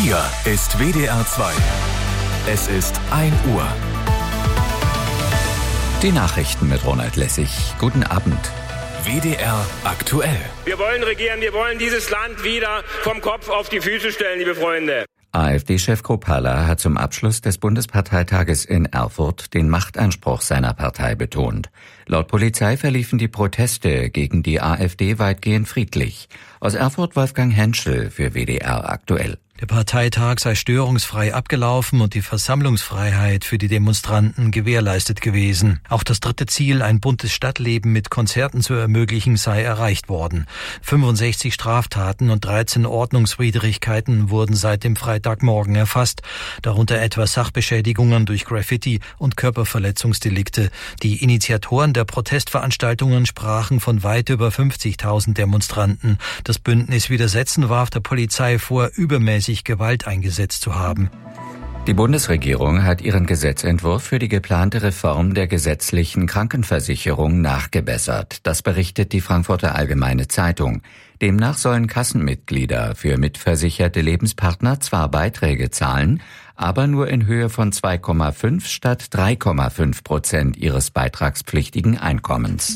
Hier ist WDR 2. Es ist 1 Uhr. Die Nachrichten mit Ronald Lessig. Guten Abend. WDR aktuell. Wir wollen regieren, wir wollen dieses Land wieder vom Kopf auf die Füße stellen, liebe Freunde. AfD-Chef Kropala hat zum Abschluss des Bundesparteitages in Erfurt den Machtanspruch seiner Partei betont. Laut Polizei verliefen die Proteste gegen die AfD weitgehend friedlich. Aus Erfurt Wolfgang Henschel für WDR aktuell. Der Parteitag sei störungsfrei abgelaufen und die Versammlungsfreiheit für die Demonstranten gewährleistet gewesen. Auch das dritte Ziel, ein buntes Stadtleben mit Konzerten zu ermöglichen, sei erreicht worden. 65 Straftaten und 13 Ordnungswidrigkeiten wurden seit dem Freitagmorgen erfasst, darunter etwa Sachbeschädigungen durch Graffiti und Körperverletzungsdelikte. Die Initiatoren der Protestveranstaltungen sprachen von weit über 50.000 Demonstranten. Das Bündnis Widersetzen warf der Polizei vor, übermäßig Gewalt eingesetzt zu haben. Die Bundesregierung hat ihren Gesetzentwurf für die geplante Reform der gesetzlichen Krankenversicherung nachgebessert. Das berichtet die Frankfurter Allgemeine Zeitung. Demnach sollen Kassenmitglieder für mitversicherte Lebenspartner zwar Beiträge zahlen, aber nur in Höhe von 2,5 statt 3,5% ihres beitragspflichtigen Einkommens.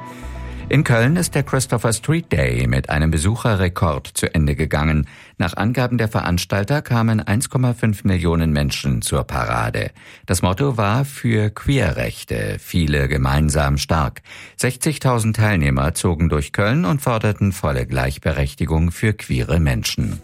In Köln ist der Christopher Street Day mit einem Besucherrekord zu Ende gegangen. Nach Angaben der Veranstalter kamen 1,5 Millionen Menschen zur Parade. Das Motto war für Queerrechte, viele gemeinsam stark. 60.000 Teilnehmer zogen durch Köln und forderten volle Gleichberechtigung für queere Menschen.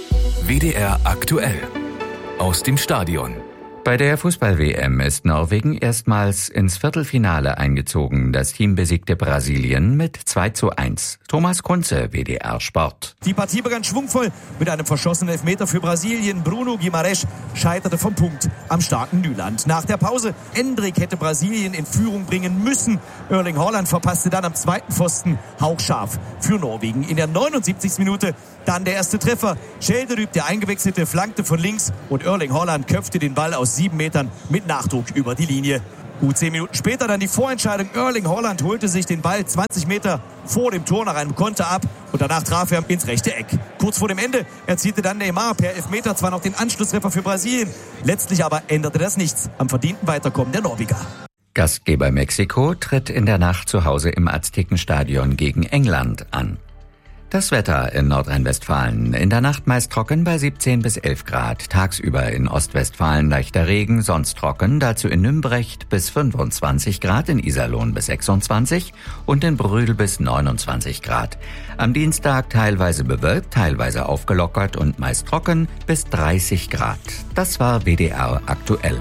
WDR aktuell. Aus dem Stadion. Bei der Fußball-WM ist Norwegen erstmals ins Viertelfinale eingezogen. Das Team besiegte Brasilien mit 2:1. Thomas Kunze, WDR Sport. Die Partie begann schwungvoll mit einem verschossenen Elfmeter für Brasilien. Bruno Guimarães scheiterte vom Punkt am starken Nyland. Nach der Pause, Endrick hätte Brasilien in Führung bringen müssen. Erling Haaland verpasste dann am zweiten Pfosten hauchscharf für Norwegen. In der 79. Minute dann der erste Treffer. Schelderüb, der Eingewechselte, flankte von links und Erling Haaland köpfte den Ball aus 7 Metern mit Nachdruck über die Linie. Gut 10 Minuten später dann die Vorentscheidung. Erling Haaland holte sich den Ball 20 Meter vor dem Tor nach einem Konter ab und danach traf er ins rechte Eck. Kurz vor dem Ende erzielte dann Neymar per Elfmeter zwar noch den Anschlusstreffer für Brasilien, letztlich aber änderte das nichts am verdienten Weiterkommen der Norweger. Gastgeber Mexiko tritt in der Nacht zu Hause im Aztekenstadion gegen England an. Das Wetter in Nordrhein-Westfalen. In der Nacht meist trocken bei 17 bis 11 Grad. Tagsüber in Ostwestfalen leichter Regen, sonst trocken. Dazu in Nümbrecht bis 25 Grad, in Iserlohn bis 26 und in Brühl bis 29 Grad. Am Dienstag teilweise bewölkt, teilweise aufgelockert und meist trocken bis 30 Grad. Das war WDR aktuell.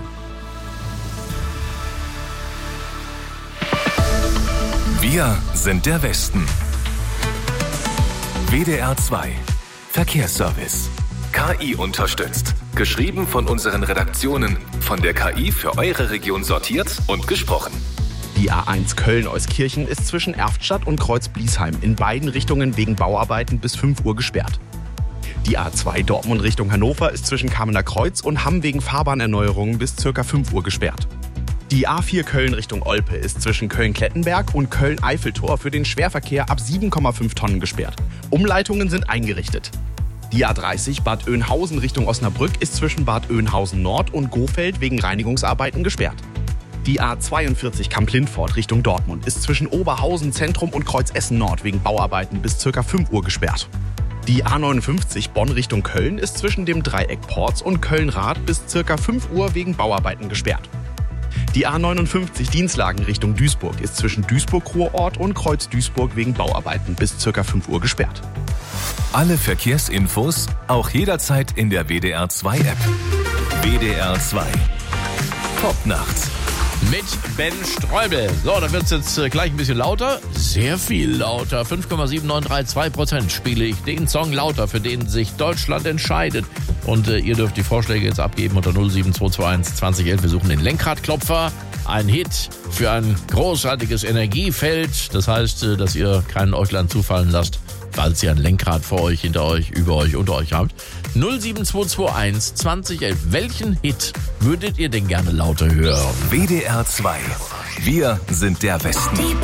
Wir sind der Westen. WDR 2 Verkehrsservice. KI unterstützt. Geschrieben von unseren Redaktionen. Von der KI für eure Region sortiert und gesprochen. Die A1 Köln-Euskirchen ist zwischen Erftstadt und Kreuz-Bliesheim in beiden Richtungen wegen Bauarbeiten bis 5 Uhr gesperrt. Die A2 Dortmund Richtung Hannover ist zwischen Kamener Kreuz und Hamm wegen Fahrbahnerneuerungen bis ca. 5 Uhr gesperrt. Die A4 Köln Richtung Olpe ist zwischen Köln-Klettenberg und Köln-Eiffeltor für den Schwerverkehr ab 7,5 Tonnen gesperrt. Umleitungen sind eingerichtet. Die A30 Bad Oeynhausen Richtung Osnabrück ist zwischen Bad Oeynhausen Nord und Gohfeld wegen Reinigungsarbeiten gesperrt. Die A42 Kamp-Lindfort Richtung Dortmund ist zwischen Oberhausen Zentrum und Kreuz-Essen Nord wegen Bauarbeiten bis ca. 5 Uhr gesperrt. Die A59 Bonn Richtung Köln ist zwischen dem Dreieck Porz und Köln-Rath bis ca. 5 Uhr wegen Bauarbeiten gesperrt. Die A59 Dienstlagen Richtung Duisburg ist zwischen Duisburg-Ruhrort und Kreuz-Duisburg wegen Bauarbeiten bis ca. 5 Uhr gesperrt. Alle Verkehrsinfos auch jederzeit in der WDR 2 App. WDR 2 Top nachts. Mit Ben Streubel. So, dann wird es jetzt gleich ein bisschen lauter. Sehr viel lauter. 5,7932% spiele ich den Song lauter, für den sich Deutschland entscheidet. Und ihr dürft die Vorschläge jetzt abgeben unter 07221 2011. Wir suchen den Lenkradklopfer. Ein Hit für ein großartiges Energiefeld. Das heißt, dass ihr keinen Äuglein zufallen lasst, falls ihr ein Lenkrad vor euch, hinter euch, über euch, unter euch habt. 07221 2011. Welchen Hit würdet ihr denn gerne lauter hören? WDR 2. Wir sind der Westen.